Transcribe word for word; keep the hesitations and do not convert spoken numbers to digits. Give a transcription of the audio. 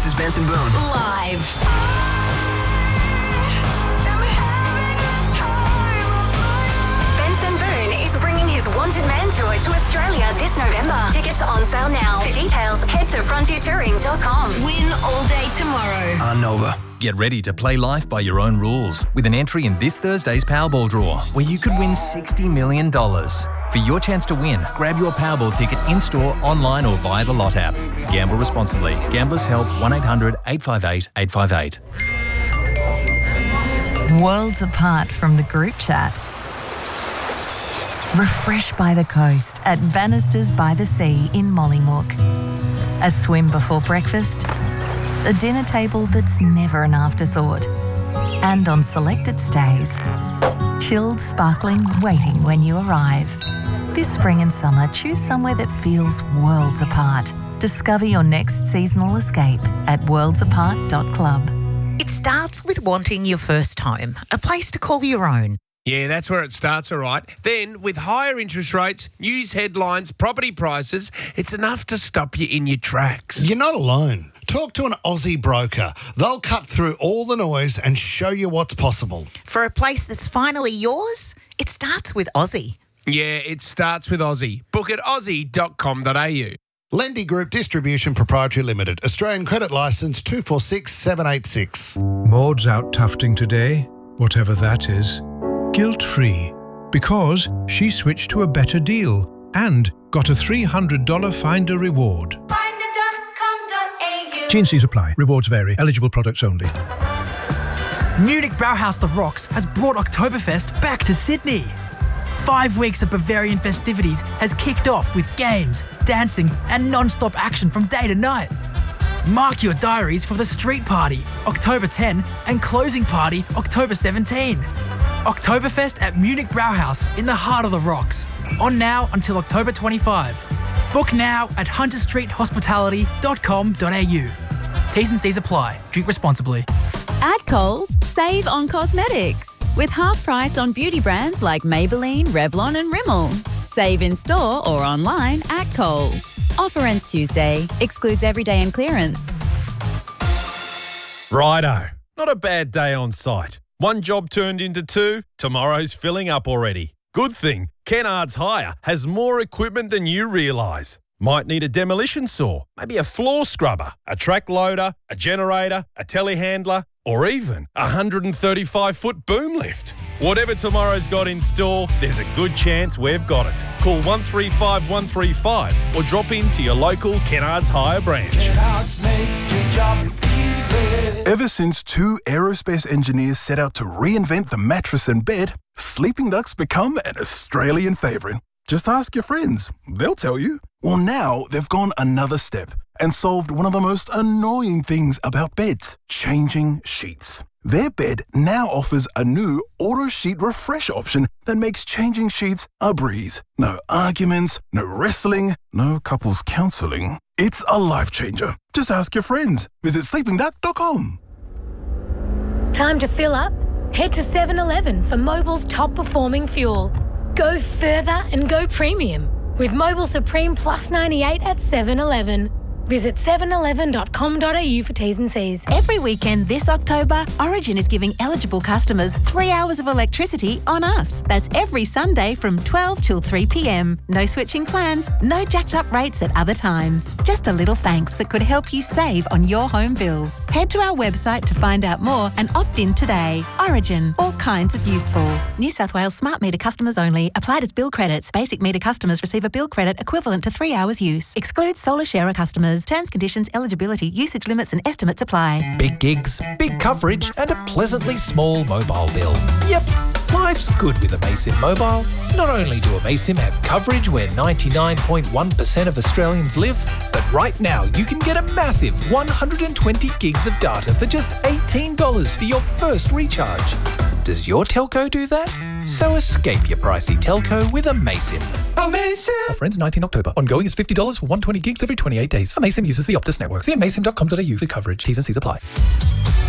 This is Benson Boone. Live. Benson Boone is bringing his Wanted Man tour to Australia this November. Tickets are on sale now. For details, head to frontier touring dot com. Win all day tomorrow. On Nova. Get ready to play life by your own rules with an entry in this Thursday's Powerball draw, where you could win sixty million dollars. For your chance to win, grab your Powerball ticket in-store, online or via the Lot app. Gamble responsibly. Gamblers Help one eight hundred eight five eight eight five eight. Worlds apart from the group chat. Refresh by the coast at Bannisters by the Sea in Mollymook. A swim before breakfast. A dinner table that's never an afterthought. And on selected stays, chilled, sparkling, waiting when you arrive. This spring and summer, choose somewhere that feels worlds apart. Discover your next seasonal escape at worlds apart dot club. It starts with wanting your first home, a place to call your own. Yeah, that's where it starts, all right. Then, with higher interest rates, news headlines, property prices, it's enough to stop you in your tracks. You're not alone. Talk to an Aussie broker. They'll cut through all the noise and show you what's possible. For a place that's finally yours, it starts with Aussie. Yeah, it starts with Aussie. Book at aussie dot com dot a u. Lendy Group Distribution Proprietary Limited. Australian Credit Licence two four six seven eight six. Maud's out tufting today, whatever that is. Guilt-free, because she switched to a better deal and got a three hundred dollars Finder reward. finder dot com dot a u. T and C's apply. Rewards vary. Eligible products only. Munich Brauhaus The Rocks has brought Oktoberfest back to Sydney. Five weeks of Bavarian festivities has kicked off with games, dancing and non-stop action from day to night. Mark your diaries for the street party, October tenth, and closing party, October seventeenth. Oktoberfest at Munich Brauhaus in the heart of the rocks. On now until October twenty-fifth. Book now at hunter street hospitality dot com dot a u. T's and C's apply. Drink responsibly. At Coles, save on cosmetics with half price on beauty brands like Maybelline, Revlon and Rimmel. Save in store or online at Coles. Offer ends Tuesday. Excludes everyday and clearance. Righto. Not a bad day on site. One job turned into two, tomorrow's filling up already. Good thing, Kennards Hire has more equipment than you realise. Might need a demolition saw, maybe a floor scrubber, a track loader, a generator, a telehandler, or even a one hundred thirty-five foot boom lift. Whatever tomorrow's got in store, there's a good chance we've got it. Call one three five one three five or drop into your local Kennards Hire branch. Kennards make your job easy. Ever since two aerospace engineers set out to reinvent the mattress and bed, Sleeping Duck's become an Australian favourite. Just ask your friends. They'll tell you. Well, now they've gone another step and solved one of the most annoying things about beds, changing sheets. Their bed now offers a new auto sheet refresh option that makes changing sheets a breeze. No arguments, no wrestling, no couples counselling. It's a life changer. Just ask your friends. Visit sleeping duck dot com. Time to fill up? Head to seven eleven for Mobil's top performing fuel. Go further and go premium with Mobil Supreme Plus ninety-eight at seven eleven. Visit seven eleven dot com dot a u for T's and C's. Every weekend this October, Origin is giving eligible customers three hours of electricity on us. That's every Sunday from twelve till three p m. No switching plans, no jacked up rates at other times. Just a little thanks that could help you save on your home bills. Head to our website to find out more and opt in today. Origin, all kinds of useful. New South Wales smart meter customers only. Applied as bill credits. Basic meter customers receive a bill credit equivalent to three hours use. Excludes solar sharer customers. Terms, conditions, eligibility, usage limits and estimates apply. Big gigs, big coverage and a pleasantly small mobile bill. Yep, life's good with Amaysim Mobile. Not only do Amaysim have coverage where ninety-nine point one percent of Australians live, but right now you can get a massive one hundred twenty gigs of data for just eighteen dollars for your first recharge. Does your telco do that? So escape your pricey telco with Amaysim. Amaysim! Offer ends nineteenth October. Ongoing is fifty dollars for one hundred twenty gigs every twenty-eight days. Amaysim uses the Optus network. See amaysim dot com dot a u for coverage. T's and C's apply.